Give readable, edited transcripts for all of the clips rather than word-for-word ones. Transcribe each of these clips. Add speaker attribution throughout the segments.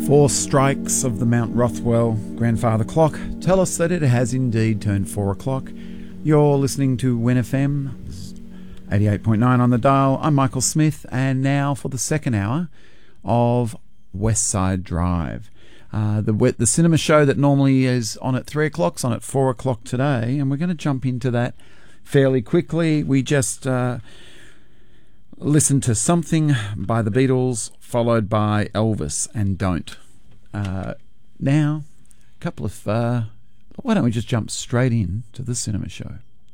Speaker 1: 4 strikes of the Mount Rothwell grandfather clock tell us that it has indeed turned 4 o'clock. You're listening to Win FM, 88.9 on the dial. I'm Michael Smith, and now for the second hour of West Side Drive. The cinema show that normally is on at 3 o'clock is on at 4 o'clock today, and we're going to jump into that fairly quickly. We just listened to Something by the Beatles, followed by Elvis and Don't. Now, a couple of... why don't we just jump straight in to the cinema show?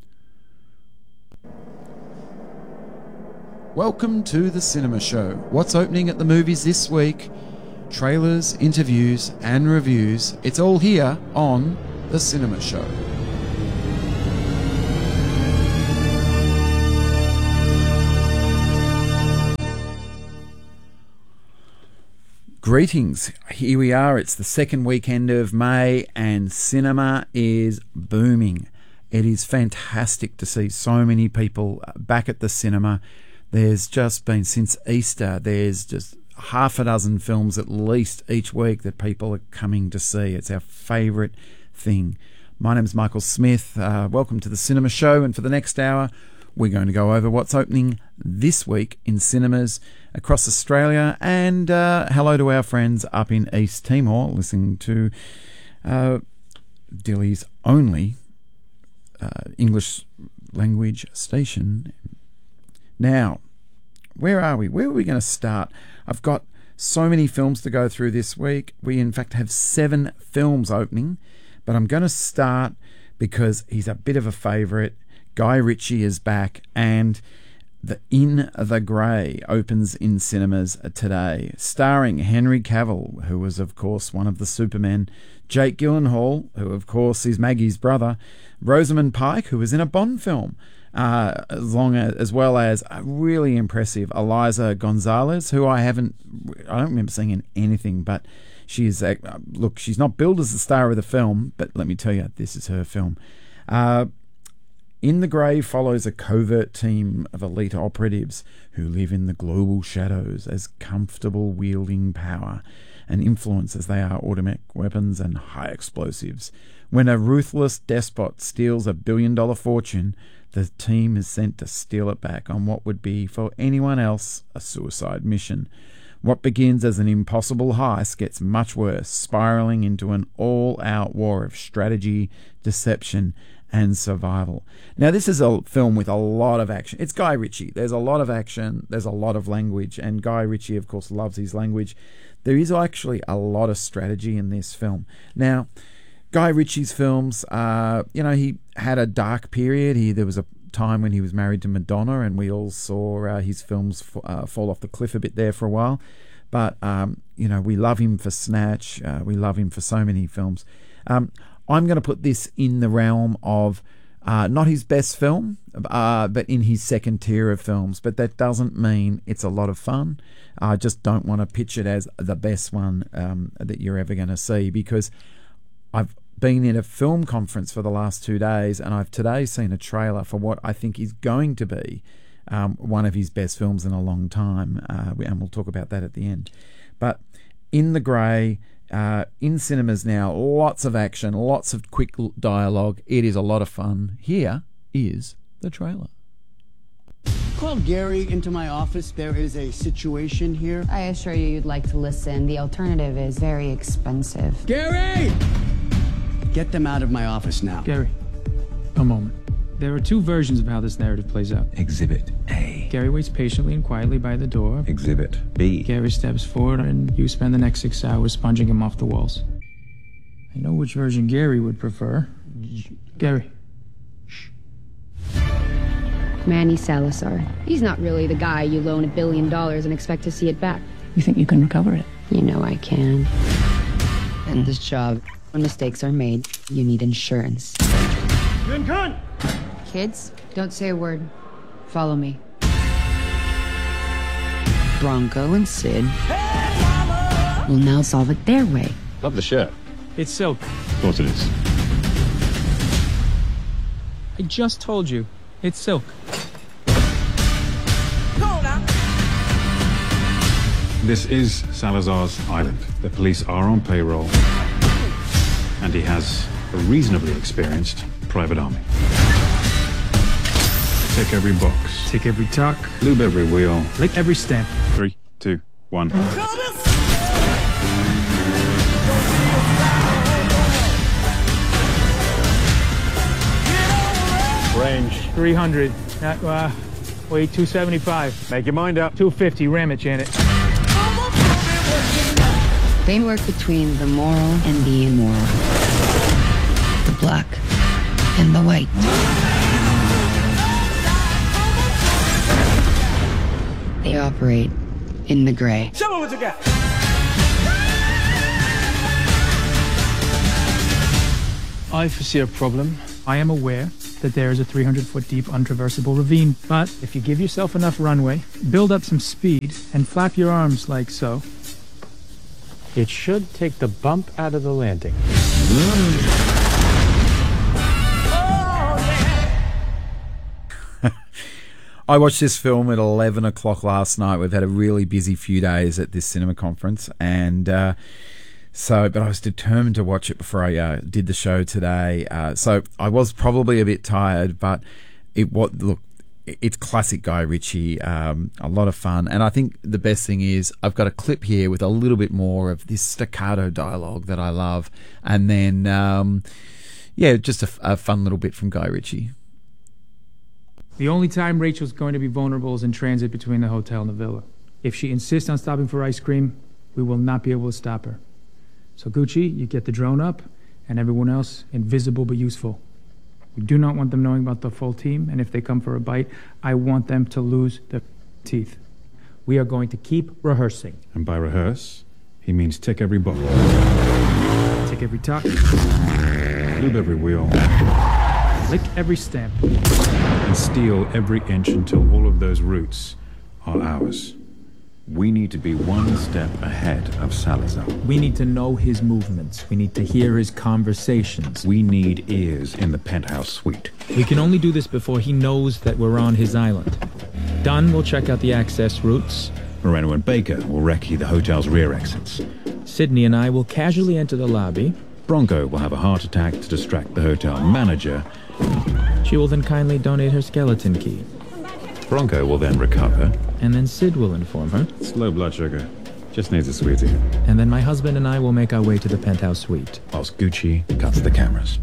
Speaker 1: Welcome to the cinema show. What's opening at the movies this week? Trailers, interviews, and reviews. It's all here on the cinema show. Greetings. Here we are. It's the second weekend of May and cinema is booming. It is fantastic to see so many people back at the cinema. There's just been, since Easter, there's just half a dozen films at least each week that people are coming to see. It's our favourite thing. My name's Michael Smith. Welcome to the cinema show, and for the next hour we're going to go over what's opening this week in cinemas across Australia, and hello to our friends up in East Timor listening to Dili's only English language station. Now, where are we? Where are we going to start? I've got so many films to go through this week. We in fact have 7 films opening, but I'm going to start because he's a bit of a favourite. Guy Ritchie is back, and In the Grey opens in cinemas today, starring Henry Cavill, who was, of course, one of the Supermen, Jake Gyllenhaal, who, of course, is Maggie's brother, Rosamund Pike, who was in a Bond film, as well as a really impressive Eliza Gonzalez, who I don't remember seeing in anything, but she's not billed as the star of the film, but let me tell you, this is her film. In the Grey follows a covert team of elite operatives who live in the global shadows as comfortable wielding power and influence as they are automatic weapons and high explosives. When a ruthless despot steals $1 billion fortune, the team is sent to steal it back on what would be, for anyone else, a suicide mission. What begins as an impossible heist gets much worse, spiralling into an all-out war of strategy, deception, and survival. Now, this is a film with a lot of action. It's Guy Ritchie. There's a lot of action. There's a lot of language. And Guy Ritchie, of course, loves his language. There is actually a lot of strategy in this film. Now, Guy Ritchie's films, he had a dark period. There was a time when he was married to Madonna, and we all saw his films fall off the cliff a bit there for a while. But, we love him for Snatch. We love him for so many films. I'm going to put this in the realm of not his best film, but in his second tier of films. But that doesn't mean it's a lot of fun. I just don't want to pitch it as the best one that you're ever going to see, because I've been in a film conference for the last 2 days, and I've today seen a trailer for what I think is going to be one of his best films in a long time, and we'll talk about that at the end. But In the Grey, in cinemas now, lots of action, lots of quick dialogue. It is a lot of fun. Here is the trailer.
Speaker 2: Call Gary into my office. There is a situation here.
Speaker 3: I assure you you'd like to listen. The alternative is very expensive.
Speaker 2: Gary! Get them out of my office now.
Speaker 4: Gary, a moment. There are 2 versions of how this narrative plays out.
Speaker 5: Exhibit A.
Speaker 4: Gary waits patiently and quietly by the door.
Speaker 5: Exhibit B.
Speaker 4: Gary steps forward, and you spend the next 6 hours sponging him off the walls. I know which version Gary would prefer. Gary. Shh.
Speaker 3: Manny Salazar. He's not really the guy you loan $1 billion and expect to see it back.
Speaker 6: You think you can recover it?
Speaker 3: You know I can. And this job, when mistakes are made, you need insurance. Kids, don't say a word. Follow me. Bronco and Sid will now solve it their way.
Speaker 5: Love the shirt.
Speaker 4: It's silk.
Speaker 5: Of course it is.
Speaker 4: I just told you. It's silk.
Speaker 6: This is Salazar's island. The police are on payroll, and he has a reasonably experienced private army. Tick every box.
Speaker 4: Tick every tuck.
Speaker 6: Lube every wheel.
Speaker 4: Lick every stamp.
Speaker 6: 3, 2, 1.
Speaker 5: Range.
Speaker 4: 300. Weight 275.
Speaker 5: Make your mind up.
Speaker 4: 250. Ram it, Janet.
Speaker 3: They work between the moral and the immoral, the black and the white. They operate in the gray.
Speaker 7: Show me what you got.
Speaker 4: I foresee a problem. I am aware that there is a 300-foot deep untraversable ravine, but if you give yourself enough runway, build up some speed, and flap your arms like so,
Speaker 5: It should take the bump out of the landing.
Speaker 1: I watched this film at 11 o'clock last night. We've had a really busy few days at this cinema conference, and but I was determined to watch it before I did the show today. So I was probably a bit tired, but it's classic Guy Ritchie, a lot of fun. And I think the best thing is I've got a clip here with a little bit more of this staccato dialogue that I love, and then just a fun little bit from Guy Ritchie.
Speaker 4: the only time Rachel's going to be vulnerable is in transit between the hotel and the villa. If she insists on stopping for ice cream, we will not be able to stop her. So Gucci, you get the drone up, and everyone else invisible but useful. We do not want them knowing about the full team, and if they come for a bite, I want them to lose their teeth. We are going to keep rehearsing.
Speaker 6: And by rehearse, he means tick every box.
Speaker 4: Tick every tuck.
Speaker 6: Lube every wheel.
Speaker 4: Lick every stamp.
Speaker 6: And steal every inch until all of those routes are ours. We need to be one step ahead of Salazar.
Speaker 8: We need to know his movements. We need to hear his conversations.
Speaker 6: We need ears in the penthouse suite.
Speaker 8: We can only do this before he knows that we're on his island. Dunn will check out the access routes.
Speaker 6: Moreno and Baker will recce the hotel's rear exits.
Speaker 8: Sydney and I will casually enter the lobby.
Speaker 6: Bronco will have a heart attack to distract the hotel manager.
Speaker 8: She will then kindly donate her skeleton key.
Speaker 6: Bronco will then recover.
Speaker 8: And then Sid will inform her.
Speaker 6: It's low blood sugar. Just needs a sweetie.
Speaker 8: And then my husband and I will make our way to the penthouse suite.
Speaker 6: Whilst Gucci cuts the cameras.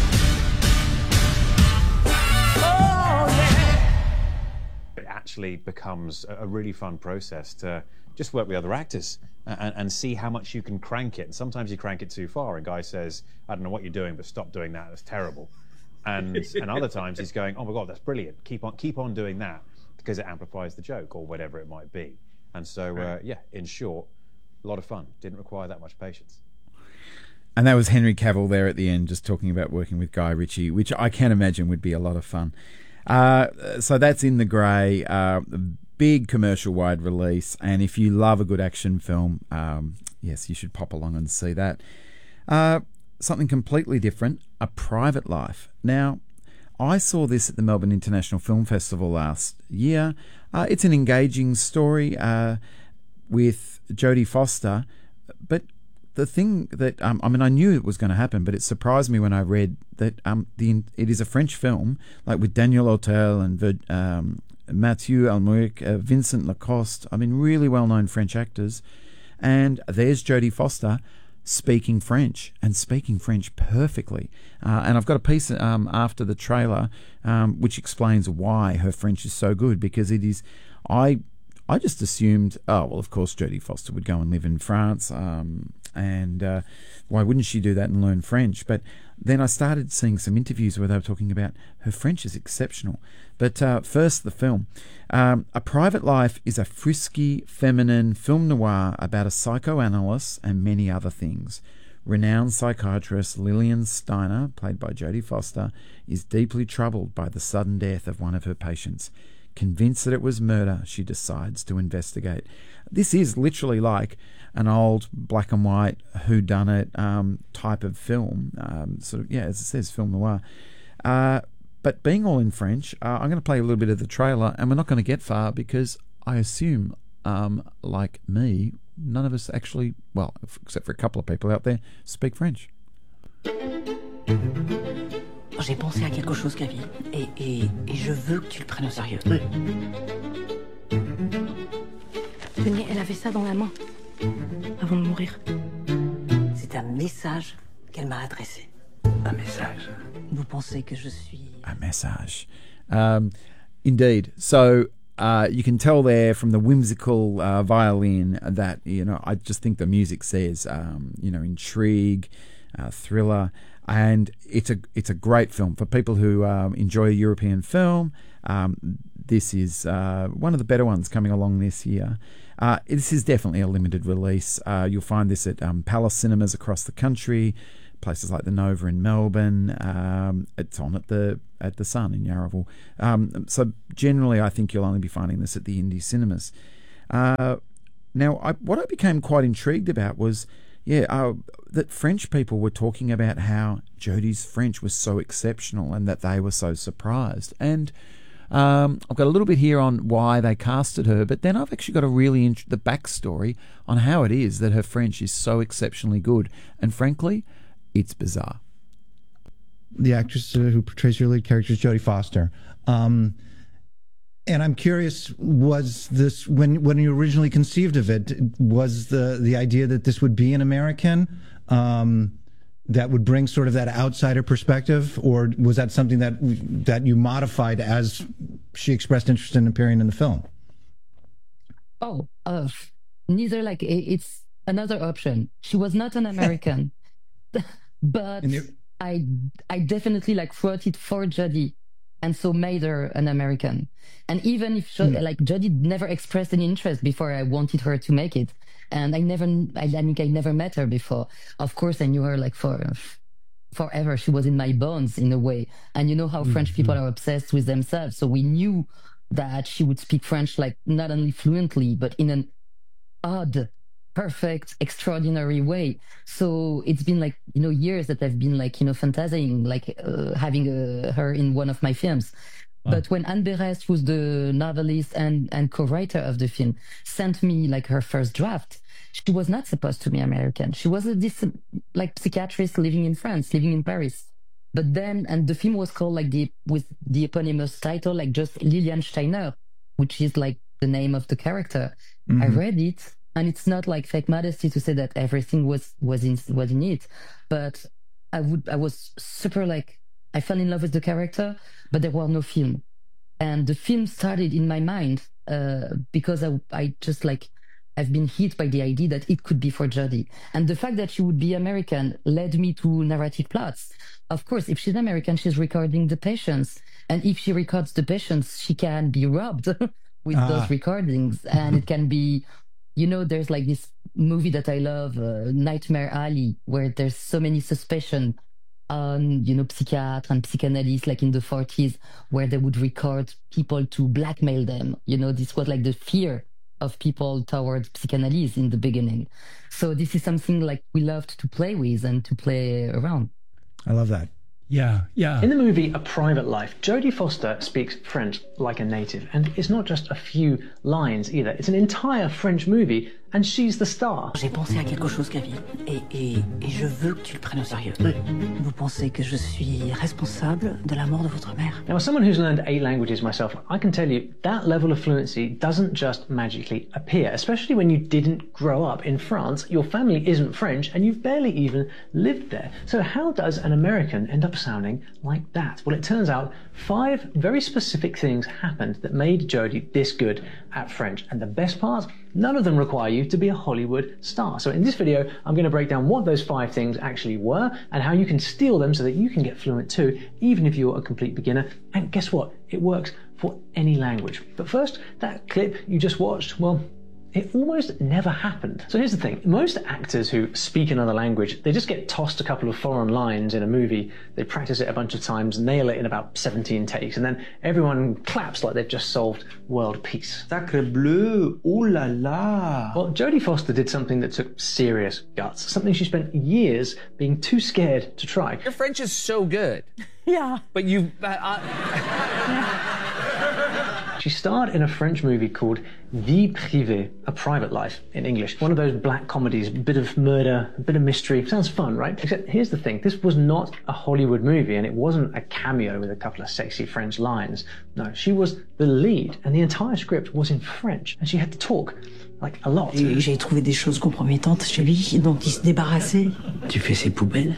Speaker 5: It actually becomes a really fun process to just work with other actors and see how much you can crank it. And sometimes you crank it too far, and Guy says, I don't know what you're doing, but stop doing that. That's terrible. And other times he's going, oh my God, that's brilliant. Keep on doing that, because it amplifies the joke or whatever it might be. And so, in short, a lot of fun. Didn't require that much patience.
Speaker 1: And that was Henry Cavill there at the end, just talking about working with Guy Ritchie, which I can imagine would be a lot of fun. So that's In the Grey, big commercial wide release. And if you love a good action film, yes, you should pop along and see that. Something completely different, A Private Life. Now, I saw this at the Melbourne International Film Festival last year. It's an engaging story with Jodie Foster, but the thing that I knew it was going to happen, but it surprised me when I read that it is a French film, like with Daniel Auteuil and Mathieu Almouik, Vincent Lacoste. Really well-known French actors, and there's Jodie Foster speaking French, and speaking French perfectly. And I've got a piece after the trailer which explains why her French is so good, because it is... I just assumed, of course Jodie Foster would go and live in France, and why wouldn't she do that and learn French? But then I started seeing some interviews where they were talking about her French is exceptional. But first, the film. A Private Life is a frisky, feminine film noir about a psychoanalyst and many other things. Renowned psychiatrist Lillian Steiner, played by Jodie Foster, is deeply troubled by the sudden death of one of her patients. Convinced that it was murder, she decides to investigate. This is literally like an old black and white whodunit type of film. As it says, film noir. But being all in French, I'm going to play a little bit of the trailer, and we're not going to get far because I assume like me, none of us actually, well, except for a couple of people out there, speak French.
Speaker 7: J'ai pensé à quelque chose, Gavi, et je veux que tu le prennes au sérieux.
Speaker 2: Oui.
Speaker 7: Tenez, elle avait ça dans la main, avant de mourir. C'est un message qu'elle m'a adressé.
Speaker 2: Un message.
Speaker 7: Vous pensez que je suis...
Speaker 1: A message. Indeed. So you can tell there from the whimsical violin that, I just think the music says, intrigue, thriller, and it's a great film for people who enjoy European film. This is one of the better ones coming along this year. This is definitely a limited release. You'll find this at Palace Cinemas across the country, places like the Nova in Melbourne. It's on at the Sun in Yarraville. So generally, I think you'll only be finding this at the indie cinemas. Now, what I became quite intrigued about was, that French people were talking about how Jodie's French was so exceptional and that they were so surprised. And I've got a little bit here on why they casted her, but then I've actually got a really the backstory on how it is that her French is so exceptionally good. And frankly, it's bizarre.
Speaker 9: The actress who portrays your lead character is Jodie Foster. And I'm curious, was this, when you originally conceived of it, was the idea that this would be an American that would bring sort of that outsider perspective, or was that something that you modified as she expressed interest in appearing in the film?
Speaker 3: Oh, neither. Like, it's another option. She was not an American, but I definitely wrote it for Jodie, and so made her an American. And even if Jodie never expressed any interest before I wanted her to make it, and I think I never met her before. Of course, I knew her forever. She was in my bones in a way. And you know how French people are obsessed with themselves. So we knew that she would speak French not only fluently, but in an odd, perfect, extraordinary way. So it's been years that I've been fantasizing having her in one of my films. Wow. But when Anne Berest, who's the novelist and co-writer of the film, sent me her first draft, she was not supposed to be American. She was this psychiatrist living in France, living in Paris. But then, and the film was called with the eponymous title, just Lilian Steiner, which is the name of the character. Mm-hmm. I read it, and it's not fake modesty to say that everything was in it, but I was super I fell in love with the character, but there was no film. And the film started in my mind because I just I've been hit by the idea that it could be for Jodie. And the fact that she would be American led me to narrative plots. Of course, if she's American, she's recording the patients. And if she records the patients, she can be robbed with those recordings. And it can be, there's this movie that I love, Nightmare Alley, where there's so many suspicion on, psychiatrists and psychanalysts in the 40s, where they would record people to blackmail them. This was the fear of people towards psychanalysis in the beginning. So this is something we loved to play with and to play around.
Speaker 9: I love that.
Speaker 10: Yeah. In the movie A Private Life, Jodie Foster speaks French like a native, and it's not just a few lines either. It's an entire French movie, and she's the star.
Speaker 7: J'ai pensé à quelque chose, Gavi, et je veux que tu le prennes au sérieux.
Speaker 2: Oui.
Speaker 7: Vous pensez que je suis responsable de la mort de votre mère?
Speaker 10: Now, as someone who's learned 8 languages myself, I can tell you that level of fluency doesn't just magically appear, especially when you didn't grow up in France, your family isn't French, and you've barely even lived there. So how does an American end up sounding like that? Well, it turns out 5 very specific things happened that made Jodie this good at French. And the best part, none of them require you to be a Hollywood star. So in this video, I'm going to break down what those 5 things actually were and how you can steal them so that you can get fluent too, even if you're a complete beginner. And guess what? It works for any language. But first, that clip you just watched, well, it almost never happened. So here's the thing. Most actors who speak another language, they just get tossed a couple of foreign lines in a movie. They practice it a bunch of times, nail it in about 17 takes, and then everyone claps like they've just solved world peace.
Speaker 11: Sacre bleu, ooh la la.
Speaker 10: Well, Jodie Foster did something that took serious guts, something she spent years being too scared to try.
Speaker 11: Your French is so good.
Speaker 7: Yeah.
Speaker 11: But you...
Speaker 10: She starred in a French movie called Vie Privée, A Private Life in English. One of those black comedies, a bit of murder, a bit of mystery. Sounds fun, right? Except here's the thing, this was not a Hollywood movie and it wasn't a cameo with a couple of sexy French lines. No, she was the lead and the entire script was in French and she had to talk, like, a lot.
Speaker 7: J'ai trouvé des choses compromettantes chez lui dont il se débarrassait. Tu fais ses poubelles?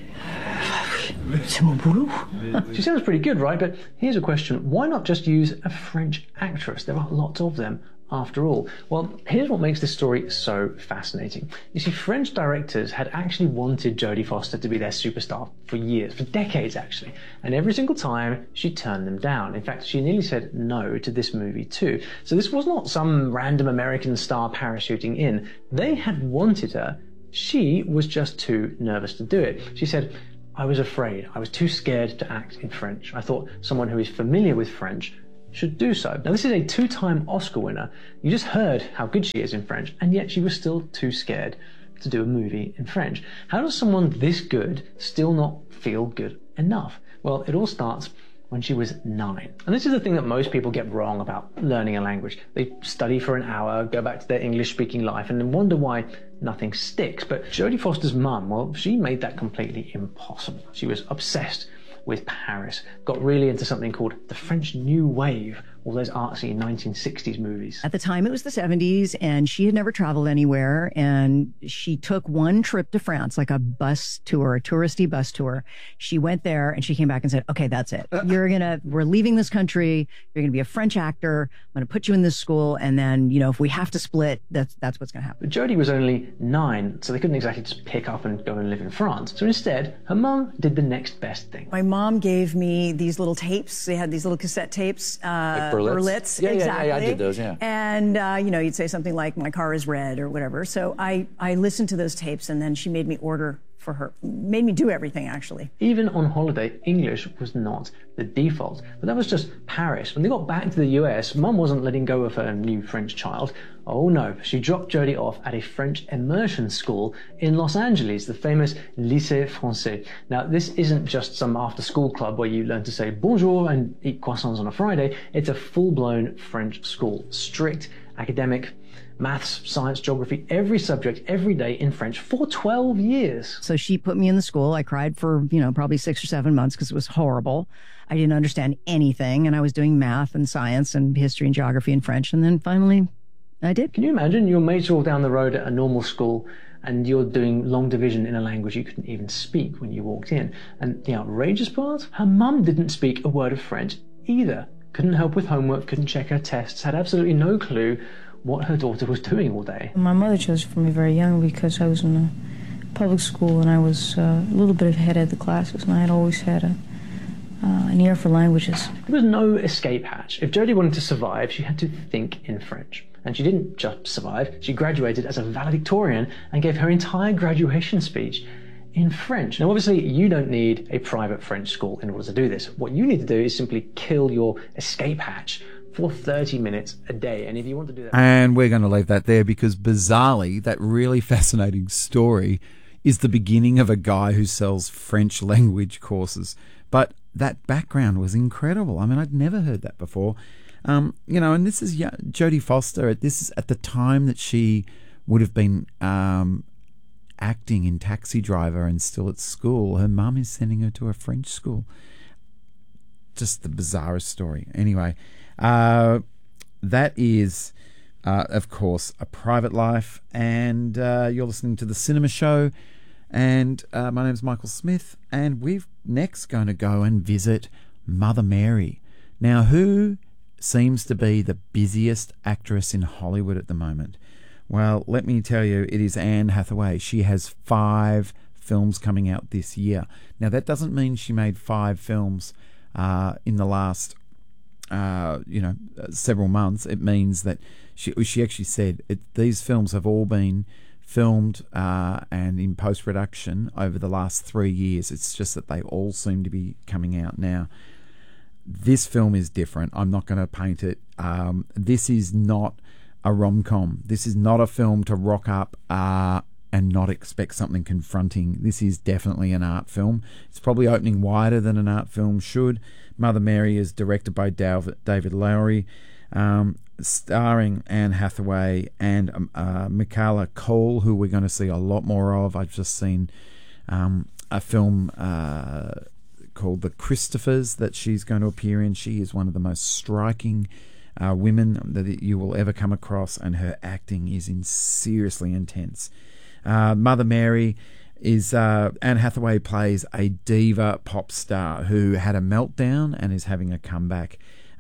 Speaker 7: C'est mon boulot.
Speaker 10: She sounds pretty good, right? But here's a question. Why not just use a French actress? There are lots of them, after all. Well, here's what makes this story so fascinating. You see, French directors had actually wanted Jodie Foster to be their superstar for years, for decades actually. And every single time, she turned them down. In fact, she nearly said no to this movie too. So this was not some random American star parachuting in. They had wanted her. She was just too nervous to do it. She said, I was afraid. I was too scared to act in French. I thought someone who is familiar with French should do so. Now, this is a 2-time Oscar winner. You just heard how good she is in French, and yet she was still too scared to do a movie in French. How does someone this good still not feel good enough? Well, it all starts when she was 9. And this is the thing that most people get wrong about learning a language. They study for an hour, go back to their English-speaking life, and then wonder why nothing sticks. But Jodie Foster's mum, well, she made that completely impossible. She was obsessed with Paris, got really into something called the French New Wave, all those artsy 1960s movies.
Speaker 12: At the time, it was the 70s, and she had never traveled anywhere, and she took one trip to France, like a bus tour, a touristy bus tour. She went there, and she came back and said, okay, that's it. We're leaving this country. You're going to be a French actor. I'm going to put you in this school, and then, if we have to split, that's what's going to happen.
Speaker 10: But Jodie was only 9, so they couldn't exactly just pick up and go and live in France. So instead, her mum did the next best thing.
Speaker 12: My mom gave me these little tapes. They had these little cassette tapes. Berlitz.
Speaker 13: Yeah,
Speaker 12: exactly.
Speaker 13: yeah, I did those, yeah.
Speaker 12: And, you'd say something like, my car is red or whatever. So I listened to those tapes, and then she made me order for her, made me do everything, actually.
Speaker 10: Even on holiday, English was not the default. But that was just Paris. When they got back to the US, Mum wasn't letting go of her new French child. Oh no, she dropped Jodie off at a French immersion school in Los Angeles, the famous Lycée Français. Now, this isn't just some after-school club where you learn to say bonjour and eat croissants on a Friday. It's a full-blown French school. Strict, academic, maths, science, geography, every subject, every day in French for 12 years.
Speaker 12: So she put me in the school. I cried for, probably 6 or 7 months because it was horrible. I didn't understand anything, and I was doing math and science and history and geography and French, and then finally I did.
Speaker 10: Can you imagine? Your mates are all down the road at a normal school, and you're doing long division in a language you couldn't even speak when you walked in. And the outrageous part? Her mum didn't speak a word of French either. Couldn't help with homework, couldn't check her tests, had absolutely no clue what her daughter was doing all day.
Speaker 14: My mother chose for me very young because I was in a public school and I was a little bit ahead of the classes, and I had always had an ear for languages.
Speaker 10: There was no escape hatch. If Jodie wanted to survive, she had to think in French. And she didn't just survive, she graduated as a valedictorian and gave her entire graduation speech in French. Now, obviously, you don't need a private French school in order to do this. What you need to do is simply kill your escape hatch for 30 minutes a day. And if you want to do that...
Speaker 1: And we're going to leave that there because, bizarrely, that really fascinating story is the beginning of a guy who sells French language courses. But that background was incredible. I mean, I'd never heard that before. And this is Jodie Foster. This is at the time that she would have been acting in Taxi Driver and still at school. Her mum is sending her to a French school. Just the bizarrest story. Anyway, that is, of course, A Private Life. And you're listening to The Cinema Show. And my name's Michael Smith. And we're next going to go and visit Mother Mary. Now, who seems to be the busiest actress in Hollywood at the moment? Well, let me tell you, it is Anne Hathaway. She has 5 films coming out this year. Now, that doesn't mean she made 5 films in the last, several months. It means that she actually said these films have all been filmed and in post-production over the last 3 years. It's just that they all seem to be coming out now. This film is different. I'm not going to paint it. This is not a rom-com. This is not a film to rock up and not expect something confronting. This is definitely an art film. It's probably opening wider than an art film should. Mother Mary is directed by David Lowery. starring Anne Hathaway and Michaela Cole, who we're going to see a lot more of. I've just seen a film called The Christophers that she's going to appear in. She is one of the most striking women that you will ever come across, and her acting is seriously intense. Mother Mary is Anne Hathaway plays a diva pop star who had a meltdown and is having a comeback.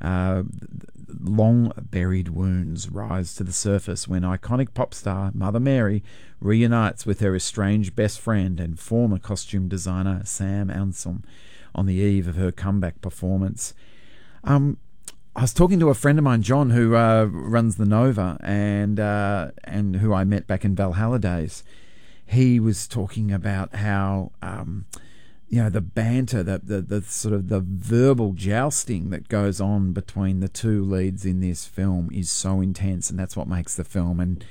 Speaker 1: Long buried wounds rise to the surface when iconic pop star Mother Mary reunites with her estranged best friend and former costume designer Sam Anselm on the eve of her comeback performance. I was talking to a friend of mine, John, who runs the Nova and who I met back in Valhalla days. He was talking about how the banter, the sort of the verbal jousting that goes on between the two leads in this film is so intense, and that's what makes the film. And